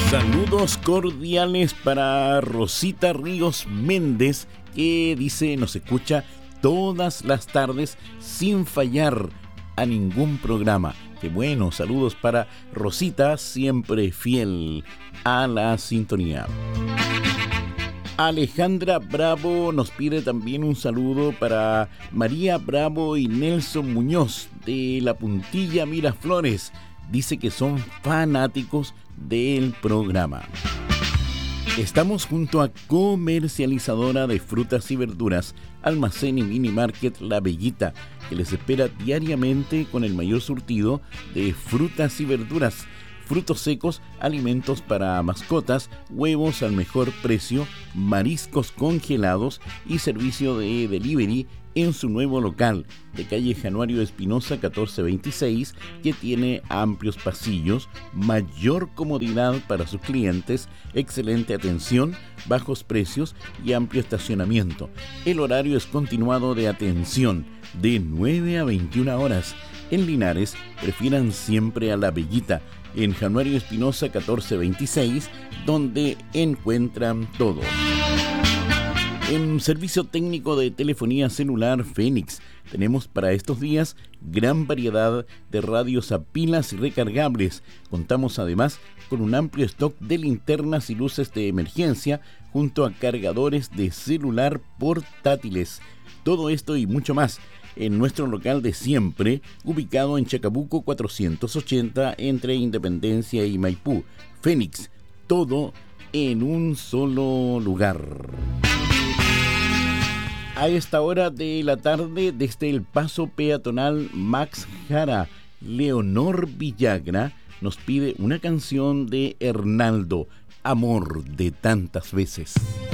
Saludos cordiales para Rosita Ríos Méndez, que dice nos escucha todas las tardes sin fallar a ningún programa. Qué bueno, saludos para Rosita, siempre fiel a la sintonía. Alejandra Bravo nos pide también un saludo para María Bravo y Nelson Muñoz de La Puntilla Miraflores. Dice que son fanáticos del programa. Estamos junto a comercializadora de frutas y verduras, Almacén y Mini Market La Bellita, que les espera diariamente con el mayor surtido de frutas y verduras, frutos secos, alimentos para mascotas, huevos al mejor precio, mariscos congelados y servicio de delivery en su nuevo local de calle Januario Espinosa 1426, que tiene amplios pasillos, mayor comodidad para sus clientes, excelente atención, bajos precios y amplio estacionamiento. El horario es continuado de atención de 9 a 21 horas. En Linares, prefieran siempre a La Bellita, en Januario Espinosa 1426, donde encuentran todo. En servicio técnico de telefonía celular Fénix, tenemos para estos días gran variedad de radios a pilas y recargables. Contamos además con un amplio stock de linternas y luces de emergencia, junto a cargadores de celular portátiles. Todo esto y mucho más en nuestro local de siempre, ubicado en Chacabuco 480, entre Independencia y Maipú. Fénix, todo en un solo lugar. A esta hora de la tarde, desde el paso peatonal Max Jara, Leonor Villagra nos pide una canción de Hernaldo, Amor de tantas veces.